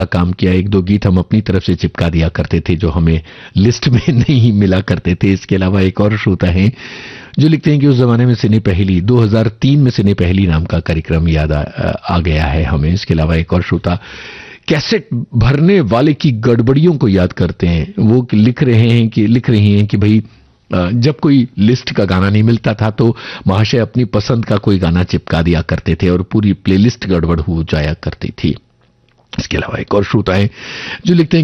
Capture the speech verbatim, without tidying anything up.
काम किया। एक दो गीत हम अपनी तरफ से चिपका दिया करते थे जो हमें लिस्ट में नहीं मिला करते थे। इसके अलावा एक और श्रोता है जो लिखते हैं कि उस जमाने में सिने पहली दो हज़ार तीन में सिने पहली नाम का कार्यक्रम याद आ, आ गया है हमें। इसके अलावा एक और श्रोता कैसेट भरने वाले की गड़बड़ियों को याद करते हैं। वो लिख रहे हैं कि लिख रही हैं कि भाई जब कोई लिस्ट का गाना नहीं मिलता था तो महाशय अपनी पसंद का कोई गाना चिपका दिया करते थे और पूरी प्लेलिस्ट गड़बड़ हो जाया करती थी। इसके अलावा एक और श्रोता है जो लिखते हैं